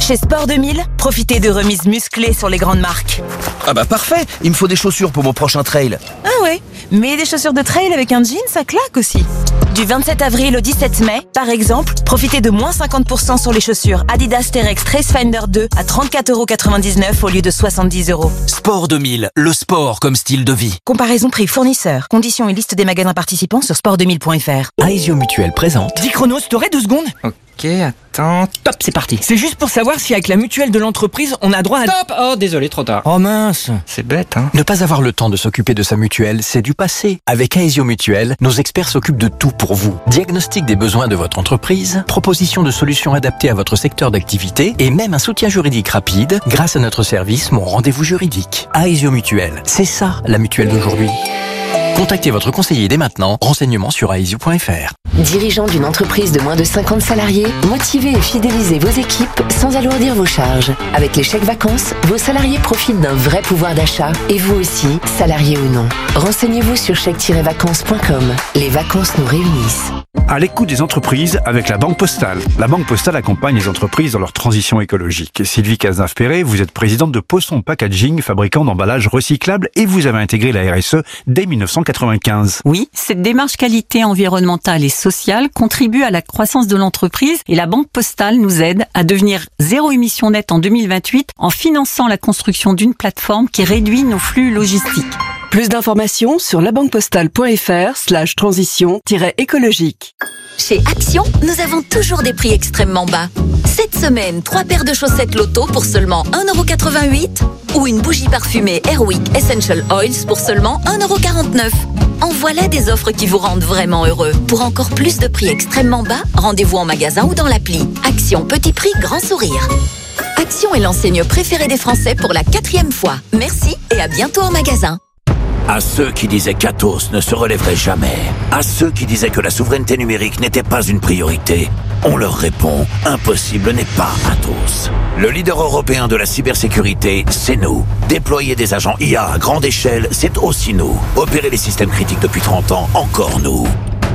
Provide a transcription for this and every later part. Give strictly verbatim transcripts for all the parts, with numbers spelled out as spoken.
Chez Sport deux mille, profitez de remises musclées sur les grandes marques. Ah bah parfait, il me faut des chaussures pour mon prochain trail. Ah ouais, mais des chaussures de trail avec un jean, ça claque aussi. Du vingt-sept avril au dix-sept mai, par exemple, profitez de moins cinquante pour cent sur les chaussures Adidas T-Rex Tracefinder deux à trente-quatre euros quatre-vingt-dix-neuf au lieu de soixante-dix euros. Sport deux mille, le sport comme style de vie. Comparaison prix fournisseur. Conditions et liste des magasins participants sur sport deux mille point f r. Aesio Mutuelle présente. Dis Chronos, t'aurais deux secondes? Ok, attends. Top, c'est parti. C'est juste pour savoir si avec la mutuelle de l'entreprise, on a droit à... Stop. Oh, désolé, trop tard. Oh mince. C'est bête, hein. Ne pas avoir le temps de s'occuper de sa mutuelle, c'est du passé. Avec Aesio Mutuelle, nos experts s'occupent de tout pour vous. Diagnostic des besoins de votre entreprise, proposition de solutions adaptées à votre secteur d'activité et même un soutien juridique rapide grâce à notre service Mon Rendez-vous Juridique. Aesio Mutuelle, c'est ça la mutuelle d'aujourd'hui. Contactez votre conseiller dès maintenant. Renseignements sur aesio point f r. Dirigeant d'une entreprise de moins de cinquante salariés, motivez et fidélisez vos équipes sans alourdir vos charges. Avec les chèques vacances, vos salariés profitent d'un vrai pouvoir d'achat et vous aussi, salariés ou non. Renseignez-vous sur chèque tiret vacances point com. Les vacances nous réunissent. À l'écoute des entreprises avec la Banque Postale. La Banque Postale accompagne les entreprises dans leur transition écologique. Sylvie Cazenave-Perret, vous êtes présidente de Posson Packaging, fabricant d'emballages recyclables, et vous avez intégré la R S E dès mille neuf cent quatre-vingt-quinze. Oui, cette démarche qualité environnementale et sociale contribue à la croissance de l'entreprise et la Banque Postale nous aide à devenir zéro émission nette en deux mille vingt-huit en finançant la construction d'une plateforme qui réduit nos flux logistiques. Plus d'informations sur labanquepostale point f r slash transition écologique. Chez Action, nous avons toujours des prix extrêmement bas. Cette semaine, trois paires de chaussettes Lotto pour seulement un euro quatre-vingt-huit ou une bougie parfumée Airwick Essential Oils pour seulement un euro quarante-neuf. En voilà des offres qui vous rendent vraiment heureux. Pour encore plus de prix extrêmement bas, rendez-vous en magasin ou dans l'appli. Action, petit prix, grand sourire. Action est l'enseigne préférée des Français pour la quatrième fois. Merci et à bientôt en magasin. À ceux qui disaient qu'Atos ne se relèverait jamais, à ceux qui disaient que la souveraineté numérique n'était pas une priorité, on leur répond, impossible n'est pas Atos. Le leader européen de la cybersécurité, c'est nous. Déployer des agents I A à grande échelle, c'est aussi nous. Opérer les systèmes critiques depuis trente ans, encore nous.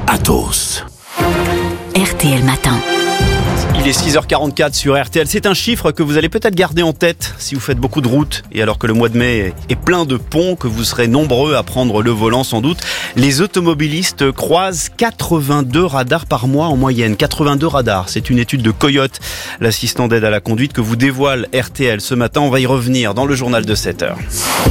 Atos. R T L Matin. Il est six heures quarante-quatre sur R T L. C'est un chiffre que vous allez peut-être garder en tête si vous faites beaucoup de routes. Et alors que le mois de mai est plein de ponts, que vous serez nombreux à prendre le volant sans doute, les automobilistes croisent quatre-vingt-deux radars par mois en moyenne. quatre-vingt-deux radars, c'est une étude de Coyote, l'assistant d'aide à la conduite que vous dévoile R T L ce matin. On va y revenir dans le journal de sept heures.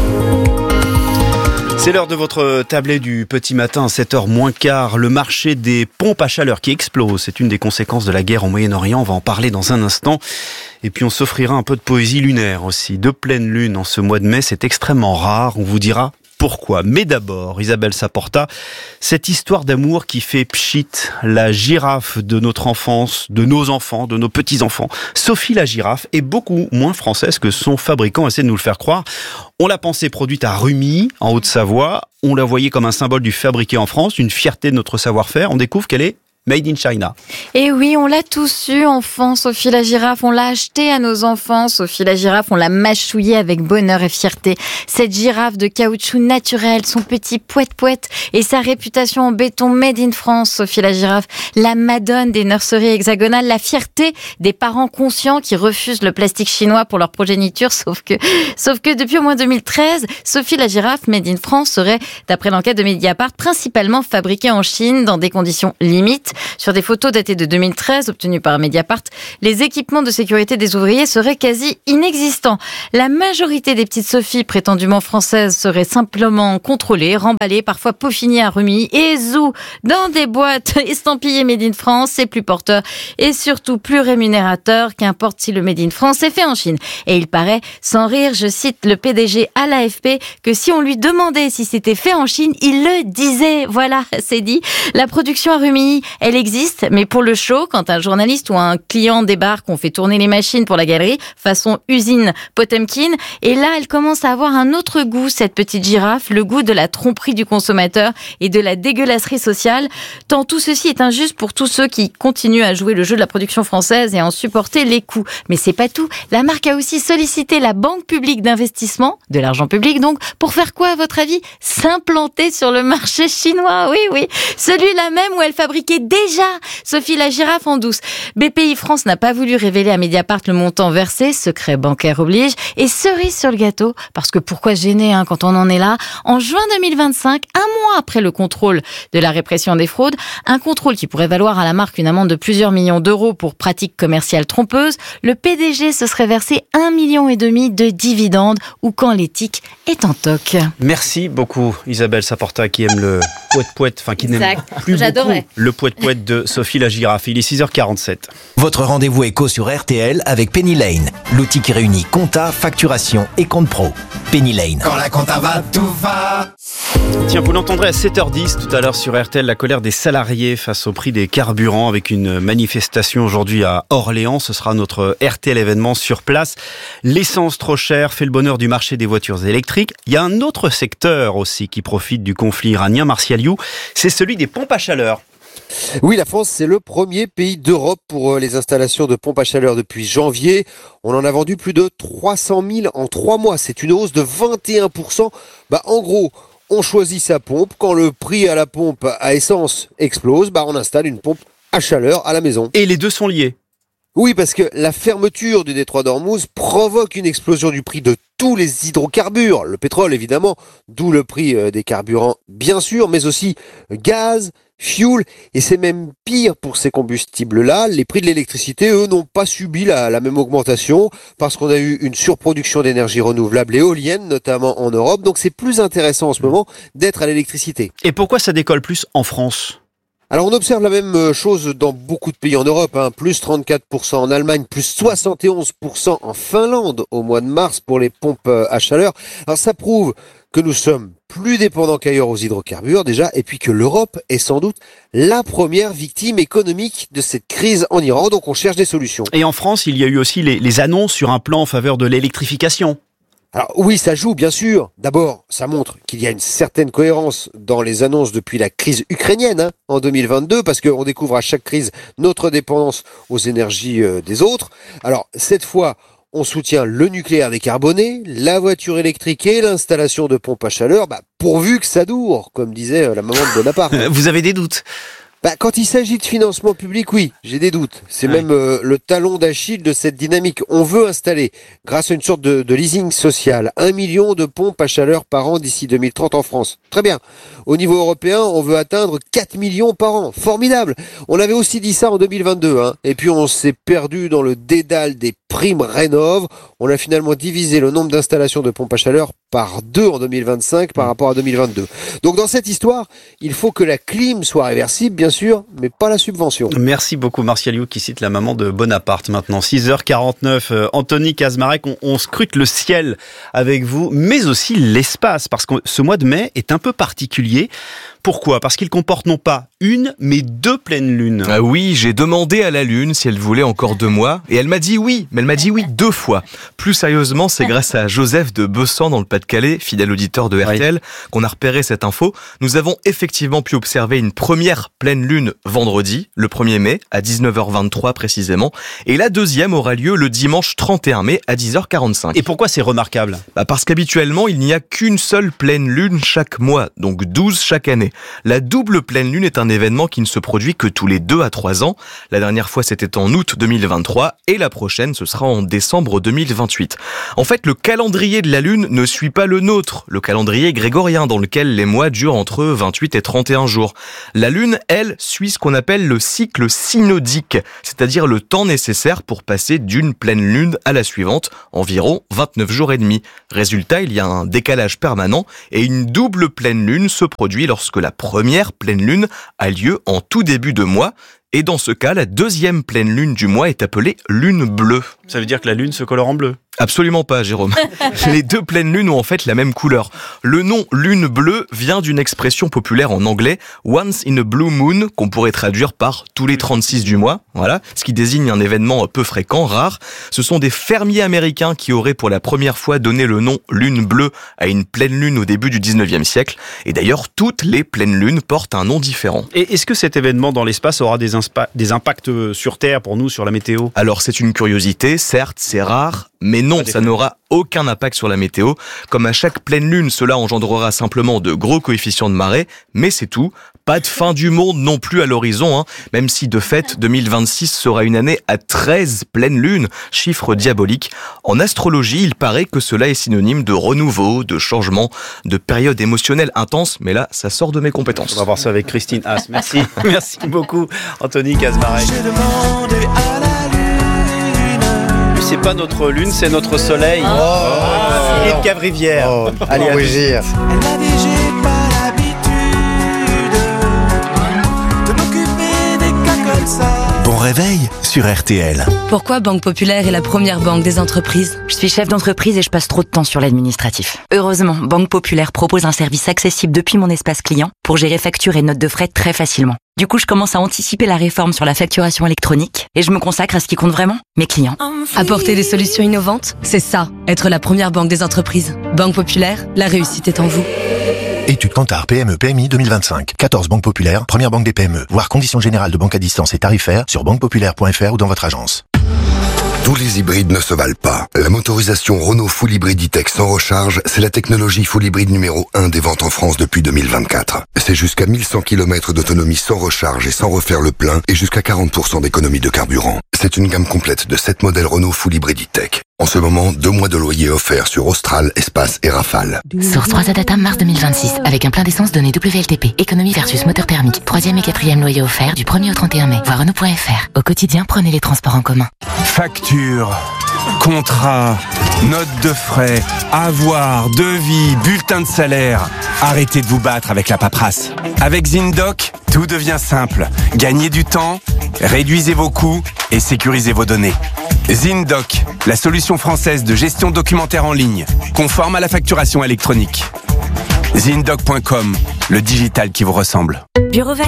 C'est l'heure de votre tablé du petit matin à sept heures moins quart. Le marché des pompes à chaleur qui explose. C'est une des conséquences de la guerre au Moyen-Orient. On va en parler dans un instant. Et puis on s'offrira un peu de poésie lunaire aussi. De pleine lune en ce mois de mai, c'est extrêmement rare. On vous dira pourquoi. Mais d'abord, Isabelle Saporta, cette histoire d'amour qui fait pchit, la girafe de notre enfance, de nos enfants, de nos petits-enfants. Sophie la girafe est beaucoup moins française que son fabricant essaie de nous le faire croire. On l'a pensée produite à Rumilly, en Haute-Savoie. On la voyait comme un symbole du fabriqué en France, une fierté de notre savoir-faire. On découvre qu'elle est Made in China. Et oui, on l'a tous eu, enfant, Sophie la girafe. On l'a acheté à nos enfants, Sophie la girafe. On l'a mâchouillée avec bonheur et fierté. Cette girafe de caoutchouc naturel, son petit poète-poète et sa réputation en béton Made in France, Sophie la girafe. La madone des nurseries hexagonales, la fierté des parents conscients qui refusent le plastique chinois pour leur progéniture. Sauf que, sauf que depuis au moins deux mille treize, Sophie la girafe Made in France serait, d'après l'enquête de Mediapart, principalement fabriquée en Chine dans des conditions limites. Sur des photos datées de deux mille treize, obtenues par Mediapart, les équipements de sécurité des ouvriers seraient quasi inexistants. La majorité des petites Sophies prétendument françaises seraient simplement contrôlées, remballées, parfois peaufinées à Rumilly et zou dans des boîtes estampillées Made in France. C'est plus porteur et surtout plus rémunérateur, qu'importe si le Made in France est fait en Chine. Et il paraît, sans rire, je cite le P D G à l'A F P, que si on lui demandait si c'était fait en Chine, il le disait. Voilà, c'est dit. La production à Rumilly, elle existe, mais pour le show, quand un journaliste ou un client débarque, on fait tourner les machines pour la galerie, façon usine Potemkin. Et là, elle commence à avoir un autre goût, cette petite girafe, le goût de la tromperie du consommateur et de la dégueulasserie sociale. Tant tout ceci est injuste pour tous ceux qui continuent à jouer le jeu de la production française et à en supporter les coûts. Mais c'est pas tout. La marque a aussi sollicité la Banque publique d'investissement, de l'argent public donc, pour faire quoi à votre avis? S'implanter sur le marché chinois, oui, oui. Celui-là même où elle fabriquait des Déjà, Sophie la girafe en douce. B P I France n'a pas voulu révéler à Mediapart le montant versé, secret bancaire oblige, et cerise sur le gâteau, parce que pourquoi se gêner hein, quand on en est là, en juin deux mille vingt-cinq, un mois après le contrôle de la répression des fraudes, un contrôle qui pourrait valoir à la marque une amende de plusieurs millions d'euros pour pratiques commerciales trompeuses, le P D G se serait versé un million et demi de dividendes, ou quand l'éthique est en toc. Merci beaucoup Isabelle Saporta qui aime le poète-poète, enfin qui n'aime plus J'adorais. beaucoup le poète-poète de Sophie la girafe. Il est six heures quarante-sept. Votre rendez-vous éco sur R T L avec Penny Lane, l'outil qui réunit compta, facturation et compte pro. Penny Lane. Quand la compta va, tout va. Tiens, vous l'entendrez à sept heures dix tout à l'heure sur R T L, la colère des salariés face au prix des carburants avec une manifestation aujourd'hui à Orléans. Ce sera notre R T L événement sur place. L'essence trop chère fait le bonheur du marché des voitures électriques. Il y a un autre secteur aussi qui profite du conflit iranien, Martial You, c'est celui des pompes à chaleur. Oui, la France, c'est le premier pays d'Europe pour les installations de pompes à chaleur depuis janvier. On en a vendu plus de trois cent mille en trois mois. C'est une hausse de vingt et un pour cent. Bah, en gros, on choisit sa pompe. Quand le prix à la pompe à essence explose, bah, on installe une pompe à chaleur à la maison. Et les deux sont liés. Oui, parce que la fermeture du détroit d'Ormuz provoque une explosion du prix de tous les hydrocarbures. Le pétrole, évidemment, d'où le prix des carburants, bien sûr, mais aussi gaz, fuel, et c'est même pire pour ces combustibles-là. Les prix de l'électricité, eux, n'ont pas subi la, la même augmentation parce qu'on a eu une surproduction d'énergie renouvelable et éolienne, notamment en Europe. Donc c'est plus intéressant en ce moment d'être à l'électricité. Et pourquoi ça décolle plus en France ? Alors on observe la même chose dans beaucoup de pays en Europe, hein. Plus trente-quatre pour cent en Allemagne, plus soixante et onze pour cent en Finlande au mois de mars pour les pompes à chaleur. Alors ça prouve que nous sommes plus dépendants qu'ailleurs aux hydrocarbures déjà, et puis que l'Europe est sans doute la première victime économique de cette crise en Iran, donc on cherche des solutions. Et en France, il y a eu aussi les, les annonces sur un plan en faveur de l'électrification. Alors oui, ça joue, bien sûr. D'abord, ça montre qu'il y a une certaine cohérence dans les annonces depuis la crise ukrainienne hein, en deux mille vingt-deux, parce qu'on découvre à chaque crise notre dépendance aux énergies euh, des autres. Alors, cette fois, on soutient le nucléaire décarboné, la voiture électrique et l'installation de pompes à chaleur, bah, pourvu que ça dure, comme disait euh, la maman de Bonaparte. Vous avez des doutes ? Bah, quand il s'agit de financement public, oui, j'ai des doutes. C'est ouais. même euh, le talon d'Achille de cette dynamique. On veut installer, grâce à une sorte de, de leasing social, un million de pompes à chaleur par an d'ici deux mille trente en France. Très bien. Au niveau européen, on veut atteindre quatre millions par an. Formidable. On avait aussi dit ça en deux mille vingt-deux. Hein. Et puis on s'est perdu dans le dédale des primes Rénov'. On a finalement divisé le nombre d'installations de pompes à chaleur par deux en deux mille vingt-cinq par rapport à deux mille vingt-deux. Donc dans cette histoire, il faut que la clim soit réversible, bien sûr, mais pas la subvention. Merci beaucoup Martial You qui cite la maman de Bonaparte maintenant. six heures quarante-neuf, euh, Anthony Kazmarek, on, on scrute le ciel avec vous, mais aussi l'espace, parce que ce mois de mai est un peu particulier. Pourquoi ? Parce qu'il comporte non pas une, mais deux pleines lunes. Ah oui, j'ai demandé à la Lune si elle voulait encore deux mois, et elle m'a dit oui, mais elle m'a dit oui deux fois. Plus sérieusement, c'est grâce à Joseph de Bessan dans le Pas-de-Calais, fidèle auditeur de R T L, oui. qu'on a repéré cette info. Nous avons effectivement pu observer une première pleine lune vendredi, le premier mai, à dix-neuf heures vingt-trois précisément, et la deuxième aura lieu le dimanche trente et un mai à dix heures quarante-cinq. Et pourquoi c'est remarquable ? Bah parce qu'habituellement, il n'y a qu'une seule pleine lune chaque mois, donc douze chaque année. La double pleine lune est un événement qui ne se produit que tous les deux à trois ans. La dernière fois, c'était en août deux mille vingt-trois et la prochaine, ce sera en décembre deux mille vingt-huit. En fait, le calendrier de la Lune ne suit pas le nôtre, le calendrier grégorien dans lequel les mois durent entre vingt-huit et trente et un jours. La Lune, elle, suit ce qu'on appelle le cycle synodique, c'est-à-dire le temps nécessaire pour passer d'une pleine lune à la suivante, environ vingt-neuf jours et demi. Résultat, il y a un décalage permanent et une double pleine lune se produit lorsque la première pleine lune a lieu en tout début de mois. Et dans ce cas, la deuxième pleine lune du mois est appelée lune bleue. Ça veut dire que la lune se colore en bleu ? Absolument pas, Jérôme. Les deux pleines lunes ont en fait la même couleur. Le nom lune bleue vient d'une expression populaire en anglais, once in a blue moon, qu'on pourrait traduire par tous les trente-six du mois. Voilà, ce qui désigne un événement peu fréquent, rare. Ce sont des fermiers américains qui auraient pour la première fois donné le nom lune bleue à une pleine lune au début du dix-neuvième siècle. Et d'ailleurs, toutes les pleines lunes portent un nom différent. Et est-ce que cet événement dans l'espace aura des, inspa- des impacts sur Terre pour nous, sur la météo ? Alors c'est une curiosité, certes, c'est rare, mais non, ça n'aura aucun impact sur la météo. Comme à chaque pleine lune, cela engendrera simplement de gros coefficients de marée, mais c'est tout. Pas de fin du monde non plus à l'horizon, hein, même si de fait deux mille vingt-six sera une année à treize pleines lunes, chiffre diabolique. En astrologie, il paraît que cela est synonyme de renouveau, de changement, de période émotionnelle intense, mais là, ça sort de mes compétences. On va voir ça avec Christine Haas. Merci, merci beaucoup Anthony Casmarek. C'est pas notre lune, c'est notre soleil. Oh, oh, Philippe Cavrivière. Oh, allez, oui, dire. Bon réveil sur R T L. Pourquoi Banque Populaire est la première banque des entreprises ? Je suis chef d'entreprise et je passe trop de temps sur l'administratif. Heureusement, Banque Populaire propose un service accessible depuis mon espace client pour gérer factures et notes de frais très facilement. Du coup, je commence à anticiper la réforme sur la facturation électronique et je me consacre à ce qui compte vraiment, mes clients. Apporter des solutions innovantes, c'est ça, être la première banque des entreprises. Banque Populaire, la réussite est en vous. Étude Kantar P M E P M I deux mille vingt-cinq. quatorze banques populaires, première banque des P M E. Voir conditions générales de banque à distance et tarifaires sur banque populaire point f r ou dans votre agence. Tous les hybrides ne se valent pas. La motorisation Renault Full Hybrid E-Tech sans recharge, c'est la technologie full hybride numéro un des ventes en France depuis deux mille vingt-quatre. C'est jusqu'à mille cent kilomètres d'autonomie sans recharge et sans refaire le plein et jusqu'à quarante pour cent d'économie de carburant. C'est une gamme complète de sept modèles Renault Full Hybrid E-Tech. En ce moment, deux mois de loyer offerts sur Austral, Espace et Rafale. Source trois A Data mars deux mille vingt-six. Avec un plein d'essence donné W L T P. Économie versus moteur thermique. Troisième et quatrième loyer offert du premier au trente et un mai. Voir Renault point f r. Au quotidien, prenez les transports en commun. Facture, contrat, note de frais, avoir, devis, bulletin de salaire. Arrêtez de vous battre avec la paperasse. Avec Zindoc, tout devient simple. Gagnez du temps, réduisez vos coûts et sécurisez vos données. Zindoc, la solution française de gestion documentaire en ligne, conforme à la facturation électronique. Zindoc point com, le digital qui vous ressemble. Bureau Vallée ?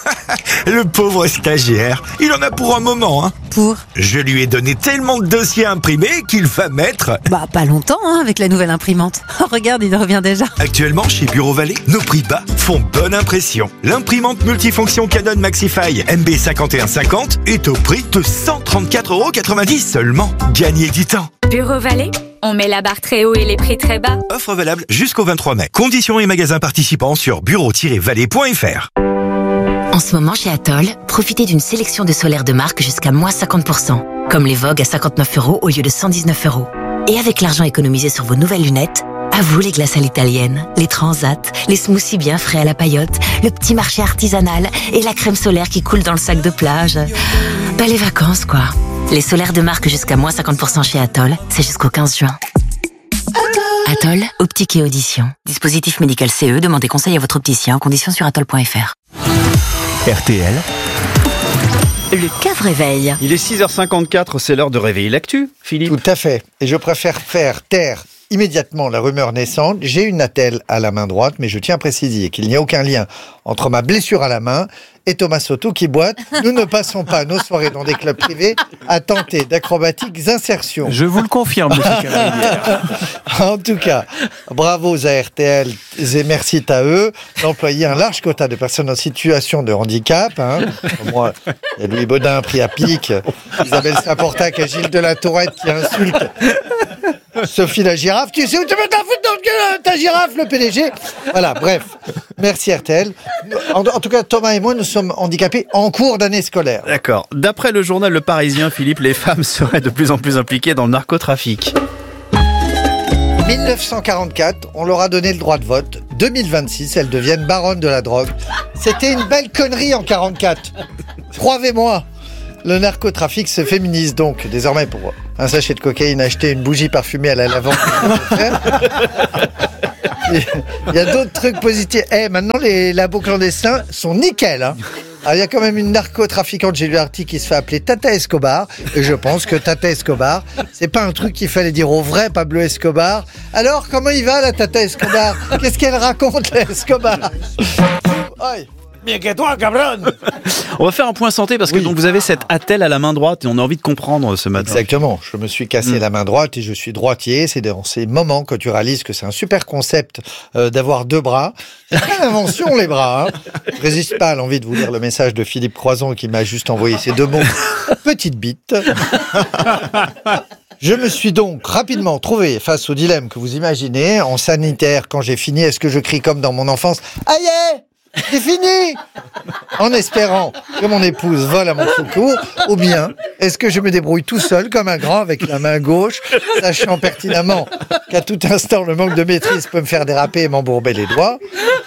Le pauvre stagiaire, il en a pour un moment, hein. Pour ? Je lui ai donné tellement de dossiers imprimés qu'il va mettre... Bah, pas longtemps, hein, avec la nouvelle imprimante. Oh, regarde, il revient déjà. Actuellement, chez Bureau Vallée, nos prix bas font bonne impression. L'imprimante multifonction Canon Maxify M B cinquante et un cinquante est au prix de cent trente-quatre euros quatre-vingt-dix seulement. Gagnez du temps. Bureau Vallée, on met la barre très haut et les prix très bas. Offre valable jusqu'au vingt-trois mai. Conditions et magasins participants sur bureau tiret vallée point f r. En ce moment, chez Atoll, profitez d'une sélection de solaires de marque jusqu'à moins cinquante pour cent. Comme les Vogue à cinquante-neuf euros au lieu de cent dix-neuf euros. Et avec l'argent économisé sur vos nouvelles lunettes, à vous les glaces à l'italienne, les transats, les smoothies bien frais à la paillote, le petit marché artisanal et la crème solaire qui coule dans le sac de plage. Bah, les vacances, quoi. Les solaires de marque jusqu'à moins cinquante pour cent chez Atoll, c'est jusqu'au quinze juin. Atoll, optique et audition. Dispositif médical C E, demandez conseil à votre opticien en conditions sur atoll point f r. R T L. Le cave réveil. Il est six heures cinquante-quatre, c'est l'heure de réveiller l'actu, Philippe. Tout à fait. Et je préfère faire taire immédiatement la rumeur naissante. J'ai une attelle à la main droite, mais je tiens à préciser qu'il n'y a aucun lien entre ma blessure à la main et Thomas Soto qui boite. Nous ne passons pas nos soirées dans des clubs privés à tenter d'acrobatiques insertions. Je vous le confirme, monsieur Cavalière. En tout cas, bravo à R T L et merci à eux d'employer un large quota de personnes en situation de handicap. Hein. Moi, il y a Louis Baudin pris à pic, Isabelle Saportac et Gilles de la Tourette qui insultent Sophie la girafe. Tu sais où tu mets ta foot dans le gueule, ta girafe, le P D G. Voilà, bref. Merci R T L. En, en tout cas, Thomas et moi, nous sommes handicapés en cours d'année scolaire. D'accord. D'après le journal Le Parisien, Philippe, les femmes seraient de plus en plus impliquées dans le narcotrafic. dix-neuf cent quarante-quatre, on leur a donné le droit de vote. deux mille vingt-six, elles deviennent baronnes de la drogue. C'était une belle connerie en quarante-quatre. Croyez-moi. Le narcotrafic se féminise donc. Désormais, pour un sachet de cocaïne, acheter une bougie parfumée à la lavande. Il y a d'autres trucs positifs. Eh, maintenant, les labos clandestins sont nickel. Hein. Alors, il y a quand même une narcotrafiquante, j'ai lu l'article, qui se fait appeler Tata Escobar. Et je pense que Tata Escobar, c'est pas un truc qu'il fallait dire au vrai Pablo Escobar. Alors, comment il va, la Tata Escobar? Qu'est-ce qu'elle raconte, la Escobar? Aïe. Bien que toi, cabron. On va faire un point santé parce que oui. donc vous avez cette attelle à la main droite et on a envie de comprendre ce matin. Exactement. Je me suis cassé mmh. la main droite et je suis droitier. C'est dans ces moments que tu réalises que c'est un super concept euh, d'avoir deux bras. C'est pas une invention, les bras. Hein. Je résiste pas à l'envie de vous lire le message de Philippe Croison qui m'a juste envoyé ces deux mots. Petite bite. Je me suis donc rapidement trouvé face au dilemme que vous imaginez. En sanitaire, quand j'ai fini, est-ce que je crie comme dans mon enfance? Aïe! c'est fini. En espérant que mon épouse vole à mon secours, ou bien est-ce que je me débrouille tout seul comme un grand avec la main gauche, sachant pertinemment qu'à tout instant le manque de maîtrise peut me faire déraper et m'embourber les doigts.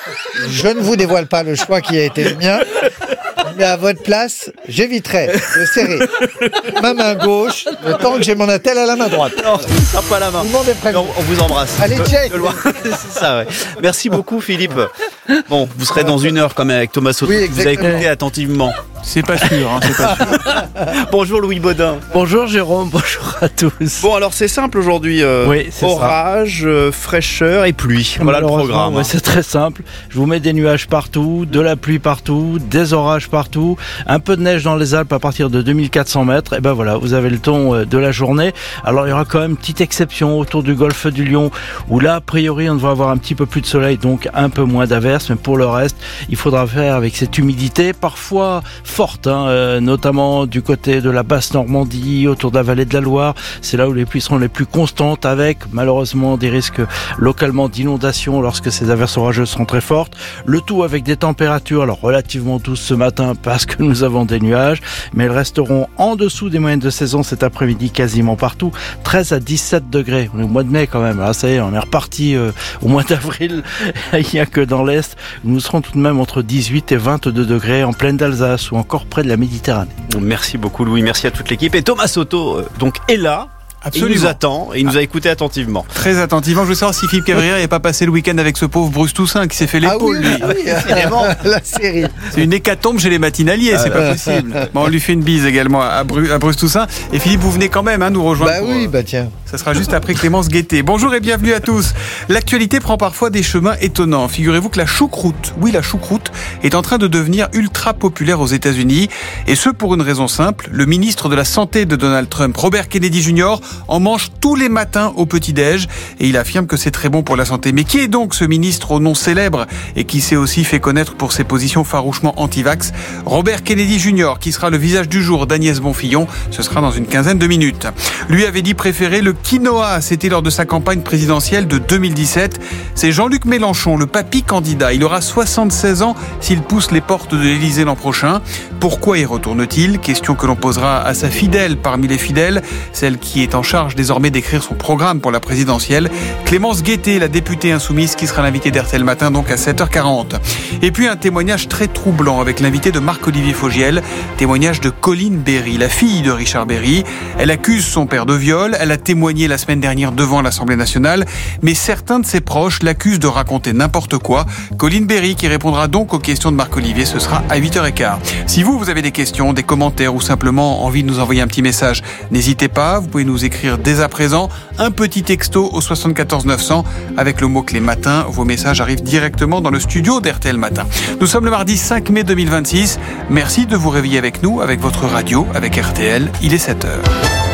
Je ne vous dévoile pas le choix qui a été le mien, mais à votre place, j'éviterais de serrer ma main gauche le temps que j'ai mon attel à la main droite. Non, ce ne sera pas la main. Tout le monde est prêt. On, on vous embrasse. Allez, check. C'est ça, ouais. Merci beaucoup, Philippe. Bon, vous serez dans une heure quand même avec Thomas Soto. Oui, vous avez exactement. écouté attentivement. C'est pas sûr, hein, c'est pas sûr. Bonjour Louis Baudin. Bonjour Jérôme, bonjour à tous. Bon, alors c'est simple aujourd'hui. Euh, Oui, c'est ça. orage, euh, fraîcheur et pluie. Voilà le Malheureusement, programme. ouais, c'est très simple. Je vous mets des nuages partout, de la pluie partout, des orages partout, un peu de neige dans les Alpes à partir de deux mille quatre cents mètres. Et ben voilà, vous avez le ton euh, de la journée. Alors il y aura quand même une petite exception autour du golfe du Lion, où là, a priori, on devrait avoir un petit peu plus de soleil, donc un peu moins d'averses. Mais pour le reste, il faudra faire avec cette humidité, parfois forte, hein, euh, notamment du côté de la basse Normandie, autour de la vallée de la Loire. C'est là où les pluies seront les plus constantes, avec malheureusement des risques localement d'inondation lorsque ces averses orageuses seront très fortes. Le tout avec des températures alors relativement douces ce matin parce que nous avons des nuages, mais elles resteront en dessous des moyennes de saison cet après-midi quasiment partout. treize à dix-sept degrés. On est au mois de mai quand même. Là, ça y est, on est reparti euh, au mois d'avril. Il n'y a que dans l'Est. Nous serons tout de même entre dix-huit et vingt-deux degrés en plaine d'Alsace ou encore près de la Méditerranée. Merci beaucoup Louis, merci à toute l'équipe. Et Thomas Soto, euh, donc, est là. Absolument. Il nous attend et il nous a écouté attentivement. Très attentivement. Je veux savoir si Philippe Cavrière n'est pas passé le week-end avec ce pauvre Bruce Toussaint qui s'est fait l'épaule. Ah oui, lui. oui, la série. C'est une hécatombe chez les matinaliers, c'est pas possible. Bon, on lui fait une bise également à, Bru- à Bruce Toussaint. Et Philippe, vous venez quand même hein, nous rejoindre. Bah pour, oui, euh, bah tiens. Ça sera juste après Clémence Guettet. Bonjour et bienvenue à tous. L'actualité prend parfois des chemins étonnants. Figurez-vous que la choucroute, oui la choucroute, est en train de devenir ultra populaire aux États-Unis. Et ce pour une raison simple. Le ministre de la Santé de Donald Trump, Robert Kennedy junior, en mange tous les matins au petit-déj. Et il affirme que c'est très bon pour la santé. Mais qui est donc ce ministre au nom célèbre et qui s'est aussi fait connaître pour ses positions farouchement anti-vax? Robert Kennedy junior, qui sera le visage du jour d'Agnès Bonfillon. Ce sera dans une quinzaine de minutes. Lui avait dit préférer le quinoa. C'était lors de sa campagne présidentielle de deux mille dix-sept. C'est Jean-Luc Mélenchon, le papy candidat. Il aura soixante-seize ans s'il pousse les portes de l'Élysée l'an prochain. Pourquoi y retourne-t-il? Question que l'on posera à sa fidèle parmi les fidèles, celle qui est en charge désormais d'écrire son programme pour la présidentielle, Clémence Guettet, la députée insoumise, qui sera l'invitée d'R T L Matin, donc à sept heures quarante. Et puis un témoignage très troublant avec l'invité de Marc-Olivier Fogiel, témoignage de Colline Berry, la fille de Richard Berry. Elle accuse son père de viol, elle a témoigné la semaine dernière devant l'Assemblée nationale, mais certains de ses proches l'accusent de raconter n'importe quoi. Colline Berry qui répondra donc aux questions de Marc-Olivier, ce sera à huit heures quinze. Si vous, vous avez des questions, des commentaires ou simplement envie de nous envoyer un petit message, n'hésitez pas, vous pouvez nous écrire dès à présent un petit texto au soixante-quatorze neuf cents avec le mot-clé matin. Vos messages arrivent directement dans le studio d'R T L Matin. Nous sommes le mardi cinq mai deux mille vingt-six. Merci de vous réveiller avec nous, avec votre radio, avec R T L. Il est sept heures.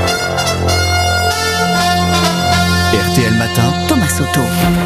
R T L Matin, Thomas Soto.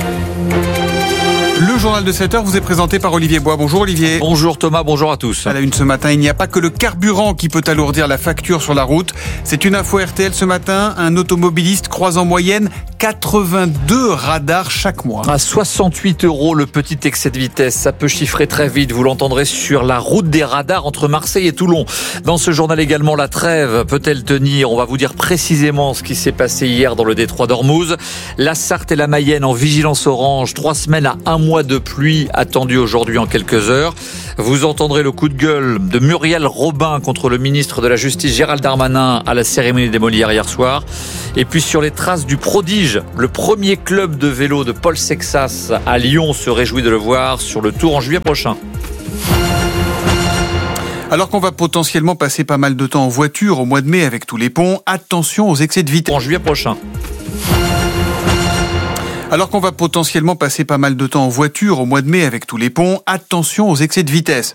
Le journal de sept heures vous est présenté par Olivier Bois. Bonjour Olivier. Bonjour Thomas, bonjour à tous. À la une ce matin, il n'y a pas que le carburant qui peut alourdir la facture sur la route. C'est une info R T L ce matin. Un automobiliste croise en moyenne quatre-vingt-deux radars chaque mois. À soixante-huit euros le petit excès de vitesse, ça peut chiffrer très vite. Vous l'entendrez sur la route des radars entre Marseille et Toulon. Dans ce journal également, la trêve peut-elle tenir? On va vous dire précisément ce qui s'est passé hier dans le détroit d'Ormuz. La Sarthe et la Mayenne en vigilance orange. Trois semaines à un mois de pluie attendue aujourd'hui en quelques heures. Vous entendrez le coup de gueule de Muriel Robin contre le ministre de la Justice Gérald Darmanin à la cérémonie des Molières hier soir. Et puis sur les traces du prodige, le premier club de vélo de Paul Sexas à Lyon se réjouit de le voir sur le Tour en juillet prochain. Alors qu'on va potentiellement passer pas mal de temps en voiture au mois de mai avec tous les ponts, attention aux excès de vitesse. En juillet prochain. Alors qu'on va potentiellement passer pas mal de temps en voiture au mois de mai avec tous les ponts, attention aux excès de vitesse.